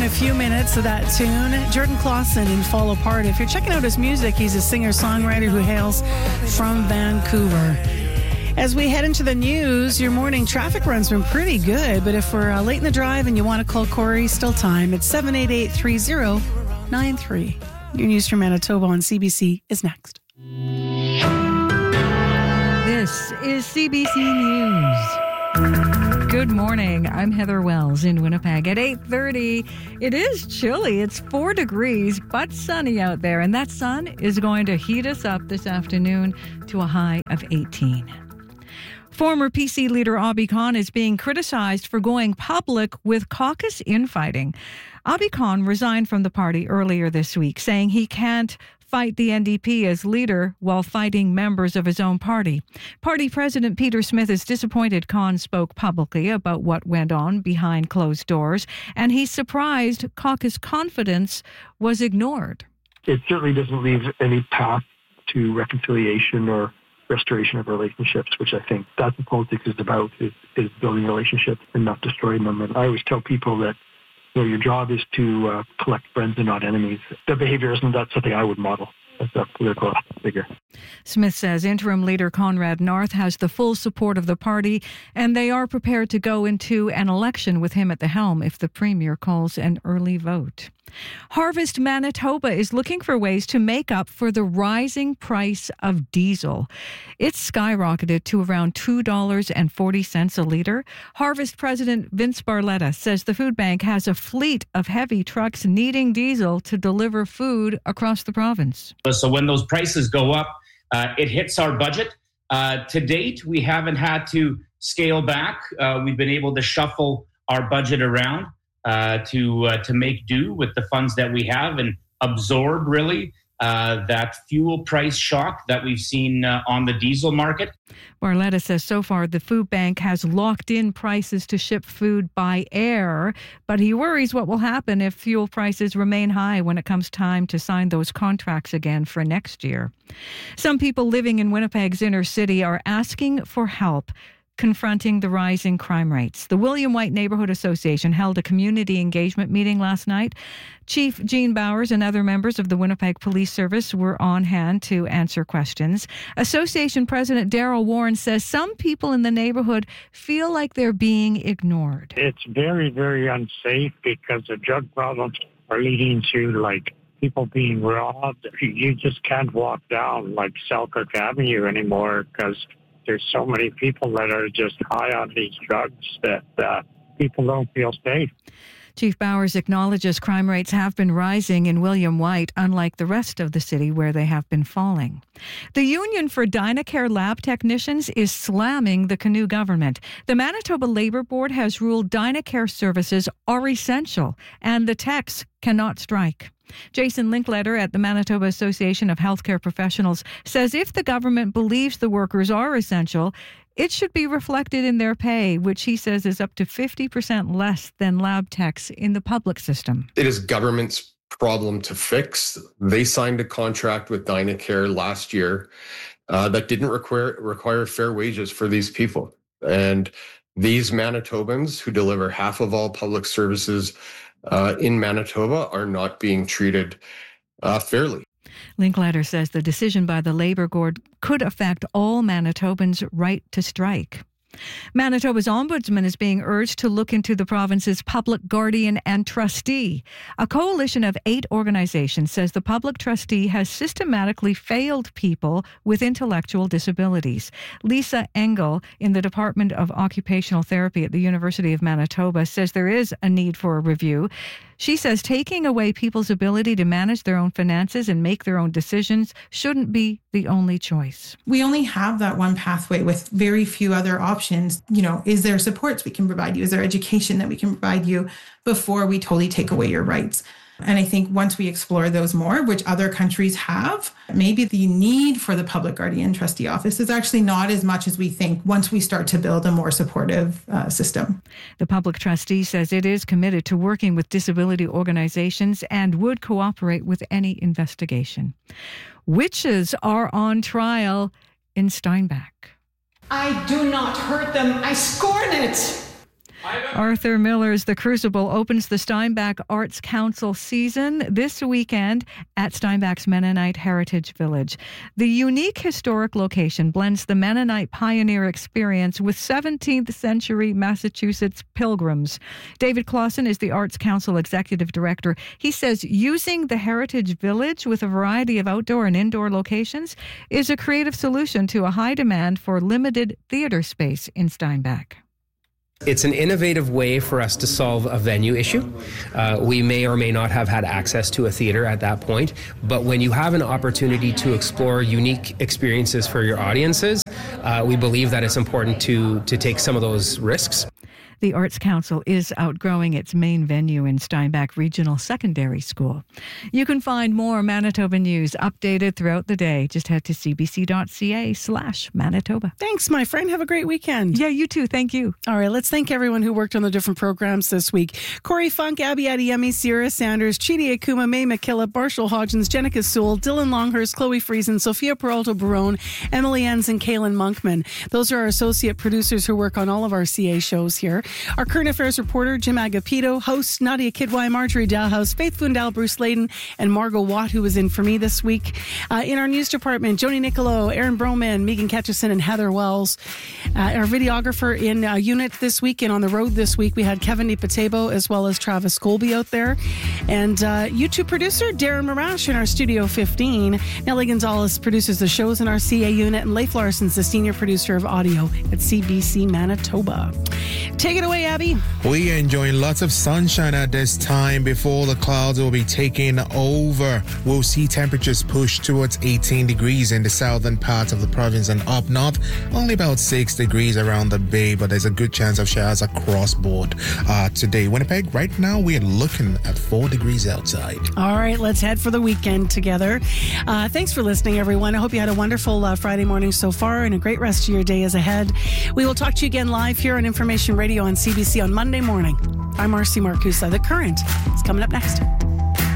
a few minutes of that tune. Jordan Clausen in Fall Apart. If you're checking out his music, he's a singer-songwriter who hails from Vancouver. As we head into the news, your morning traffic run's been pretty good, but if we're late in the drive and you want to call Corey, still time. It's 788-3093. Your news from Manitoba on CBC is next. This is CBC News. Good morning. I'm Heather Wells in Winnipeg. At 8:30, it is chilly. It's 4 degrees, but sunny out there. And that sun is going to heat us up this afternoon to a high of 18. Former PC leader Abi Khan is being criticized for going public with caucus infighting. Abi Khan resigned from the party earlier this week, saying he can't fight the NDP as leader while fighting members of his own party. Party President Peter Smith is disappointed Khan spoke publicly about what went on behind closed doors, and he's surprised caucus confidence was ignored. It certainly doesn't leave any path to reconciliation or restoration of relationships, which I think that's what politics is about, is building relationships and not destroying them. And I always tell people that your job is to collect friends and not enemies. The behavior isn't that something I would model as a political figure. Smith says interim leader Conrad North has the full support of the party, and they are prepared to go into an election with him at the helm if the Premier calls an early vote. Harvest Manitoba is looking for ways to make up for the rising price of diesel. It's skyrocketed to around $2.40 a litre. Harvest President Vince Barletta says the food bank has a fleet of heavy trucks needing diesel to deliver food across the province. So when those prices go up, it hits our budget. To date, we haven't had to scale back. We've been able to shuffle our budget around to make do with the funds that we have and absorb really that fuel price shock that we've seen on the diesel market. Barletta says so far the food bank has locked in prices to ship food by air, but he worries what will happen if fuel prices remain high when it comes time to sign those contracts again for next year. Some people living in Winnipeg's inner city are asking for help confronting the rising crime rates. The William White Neighbourhood Association held a community engagement meeting last night. Chief Gene Bowers and other members of the Winnipeg Police Service were on hand to answer questions. Association President Daryl Warren says some people in the neighbourhood feel like they're being ignored. It's very, very unsafe because the drug problems are leading to people being robbed. You just can't walk down Selkirk Avenue anymore because there's so many people that are just high on these drugs that people don't feel safe. Chief Bowers acknowledges crime rates have been rising in William White, unlike the rest of the city where they have been falling. The Union for Dynacare lab technicians is slamming the Canoe government. The Manitoba Labour Board has ruled Dynacare services are essential and the techs cannot strike. Jason Linkletter at the Manitoba Association of Healthcare Professionals says if the government believes the workers are essential, it should be reflected in their pay, which he says is up to 50% less than lab techs in the public system. It is government's problem to fix. They signed a contract with Dynacare last year that didn't require fair wages for these people. And these Manitobans who deliver half of all public services in Manitoba are not being treated fairly. Linkletter says the decision by the Labour Board could affect all Manitobans' right to strike. Manitoba's ombudsman is being urged to look into the province's public guardian and trustee. A coalition of 8 organizations says the public trustee has systematically failed people with intellectual disabilities. Lisa Engel in the Department of Occupational Therapy at the University of Manitoba says there is a need for a review. She says taking away people's ability to manage their own finances and make their own decisions shouldn't be the only choice. We only have that one pathway with very few other options. Is there supports we can provide you? Is there education that we can provide you before we totally take away your rights? And I think once we explore those more, which other countries have, maybe the need for the public guardian trustee office is actually not as much as we think once we start to build a more supportive system. The public trustee says it is committed to working with disability organizations and would cooperate with any investigation. Witches are on trial in Steinbach. I do not hurt them. I scorn it. Arthur Miller's The Crucible opens the Steinbach Arts Council season this weekend at Steinbach's Mennonite Heritage Village. The unique historic location blends the Mennonite pioneer experience with 17th century Massachusetts pilgrims. David Clausen is the Arts Council Executive Director. He says using the Heritage Village with a variety of outdoor and indoor locations is a creative solution to a high demand for limited theater space in Steinbach. It's an innovative way for us to solve a venue issue. We may or may not have had access to a theater at that point, but when you have an opportunity to explore unique experiences for your audiences, we believe that it's important to take some of those risks. The Arts Council is outgrowing its main venue in Steinbach Regional Secondary School. You can find more Manitoba news updated throughout the day. Just head to cbc.ca/Manitoba. Thanks, my friend. Have a great weekend. Yeah, you too. Thank you. All right, let's thank everyone who worked on the different programs this week. Corey Funk, Abby Adeyemi, Sierra Sanders, Chidi Akuma, May McKillop, Marshall Hodgins, Jenica Sewell, Dylan Longhurst, Chloe Friesen, Sophia Peralta Barone, Emily Enns, and Kaylin Monkman. Those are our associate producers who work on all of our CA shows here. Our current affairs reporter, Jim Agapito, hosts Nadia Kidwai, Marjorie Dalhouse, Faith Fundal, Bruce Layden, and Margot Watt, who was in for me this week. In our news department, Joni Nicolo, Aaron Broman, Megan Ketchison, and Heather Wells. Our videographer in unit this week and on the road this week, we had Kevin Nipatebo as well as Travis Colby out there. And YouTube producer, Darren Marash in our Studio 15. Nellie Gonzalez produces the shows in our CA unit, and Leif Larson's the senior producer of audio at CBC Manitoba. Take it away, Abby. We are enjoying lots of sunshine at this time before the clouds will be taking over. We'll see temperatures push towards 18 degrees in the southern parts of the province and up north. Only about 6 degrees around the bay, but there's a good chance of showers across board today. Winnipeg, right now we are looking at 4 degrees outside. All right, let's head for the weekend together. Thanks for listening, everyone. I hope you had a wonderful Friday morning so far and a great rest of your day is ahead. We will talk to you again live here on Information Radio on CBC on Monday morning. I'm Marcy Marcusa. The Current is coming up next.